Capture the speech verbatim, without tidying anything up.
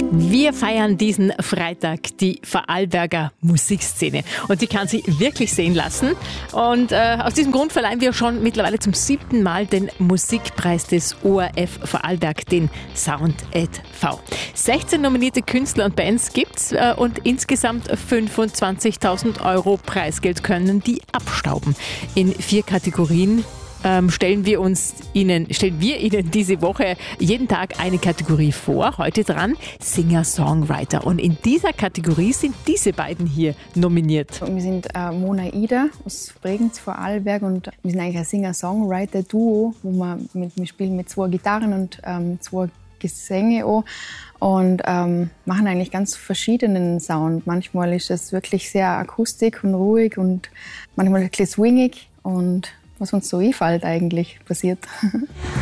Wir feiern diesen Freitag die Vorarlberger Musikszene und die kann sich wirklich sehen lassen. Und äh, aus diesem Grund verleihen wir schon mittlerweile zum siebten Mal den Musikpreis des O R F Vorarlberg, den Sound at V. sechzehn nominierte Künstler und Bands gibt's äh, und insgesamt fünfundzwanzigtausend Euro Preisgeld können die abstauben. In vier Kategorien Ähm, stellen wir uns Ihnen, stellen wir Ihnen diese Woche jeden Tag eine Kategorie vor. Heute dran Singer-Songwriter. Und in dieser Kategorie sind diese beiden hier nominiert. Wir sind äh, Mona Ida aus Bregenz, Vorarlberg, und wir sind eigentlich ein Singer-Songwriter-Duo, wo wir, mit, wir spielen mit zwei Gitarren und ähm, zwei Gesänge auch und ähm, machen eigentlich ganz verschiedenen Sound. Manchmal ist es wirklich sehr akustisch und ruhig und manchmal ein bisschen swingig und was uns so einfällt eigentlich passiert.